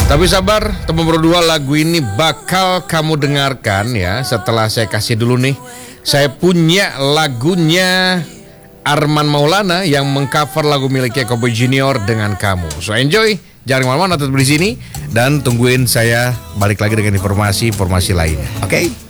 Tapi sabar, teman berdua, lagu ini bakal kamu dengarkan ya. Setelah saya kasih dulu nih, saya punya lagunya Arman Maulana yang mengcover lagu miliknya Cowboy Junior dengan Kamu. So enjoy, jangan kemana-mana, tetap di sini dan tungguin saya balik lagi dengan informasi lainnya. Oke?